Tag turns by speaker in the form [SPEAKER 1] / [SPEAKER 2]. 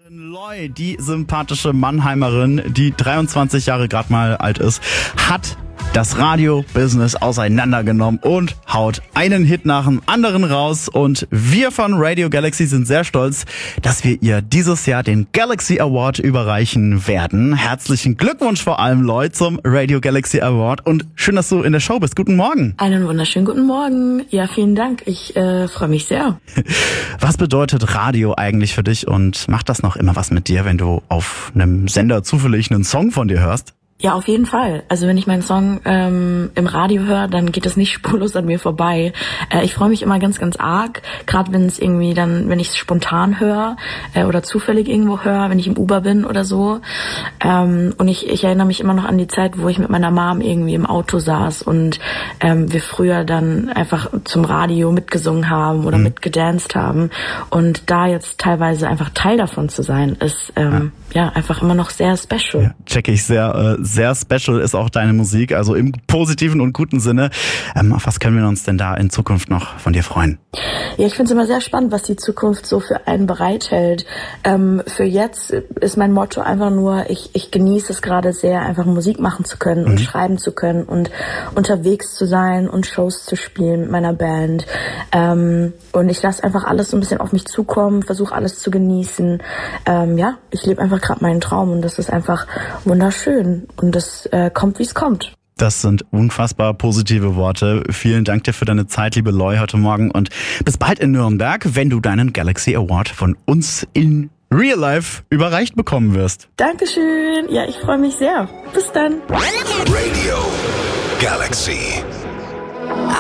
[SPEAKER 1] Loy, die sympathische Mannheimerin, die 23 Jahre gerade mal alt ist, hat das Radio-Business auseinandergenommen und haut einen Hit nach dem anderen raus. Und wir von Radio Galaxy sind sehr stolz, dass wir ihr dieses Jahr den Galaxy Award überreichen werden. Herzlichen Glückwunsch vor allem, Loy, zum Radio Galaxy Award. Und schön, dass du in der Show bist. Guten Morgen.
[SPEAKER 2] Einen wunderschönen guten Morgen. Ja, vielen Dank. Ich freue mich sehr.
[SPEAKER 1] Was bedeutet Radio eigentlich für dich und macht das noch immer was mit dir, wenn du auf einem Sender zufällig einen Song von dir hörst?
[SPEAKER 2] Ja, auf jeden Fall. Also wenn ich meinen Song im Radio höre, dann geht das nicht spurlos an mir vorbei. Ich freue mich immer ganz, ganz arg, gerade wenn es irgendwie dann, wenn ich es spontan höre oder zufällig irgendwo höre, wenn ich im Uber bin oder so. Und ich erinnere mich immer noch an die Zeit, wo ich mit meiner Mom irgendwie im Auto saß und wir früher dann einfach zum Radio mitgesungen haben oder mitgedanced haben. Und da jetzt teilweise einfach Teil davon zu sein, ist ja einfach immer noch sehr special.
[SPEAKER 1] Ja, check ich sehr. Sehr special ist auch deine Musik, also im positiven und guten Sinne. Auf was können wir uns denn da in Zukunft noch von dir freuen?
[SPEAKER 2] Ja, ich finde es immer sehr spannend, was die Zukunft so für einen bereithält. Für jetzt ist mein Motto einfach nur, ich genieße es gerade sehr, einfach Musik machen zu können und schreiben zu können und unterwegs zu sein und Shows zu spielen mit meiner Band. Und ich lasse einfach alles so ein bisschen auf mich zukommen, versuche alles zu genießen. Ja, ich lebe einfach gerade meinen Traum und das ist einfach wunderschön. Und das kommt, wie es kommt.
[SPEAKER 1] Das sind unfassbar positive Worte. Vielen Dank dir für deine Zeit, liebe Loy, heute Morgen. Und bis bald in Nürnberg, wenn du deinen Galaxy Award von uns in Real Life überreicht bekommen wirst.
[SPEAKER 2] Dankeschön. Ja, ich freue mich sehr. Bis dann.
[SPEAKER 3] Radio Galaxy.